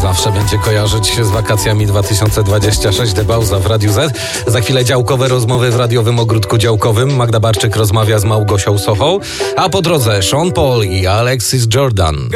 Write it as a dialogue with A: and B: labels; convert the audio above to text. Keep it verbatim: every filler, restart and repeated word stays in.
A: zawsze będzie kojarzyć się z wakacjami dwa tysiące dwudziestym szóstym. Debauza w Radiu Z. Za chwilę działkowe rozmowy w radiowym ogródku działkowym. Magda Barczyk rozmawia z Małgosią Sochą. A po drodze Sean Paul i Alexis Jordan.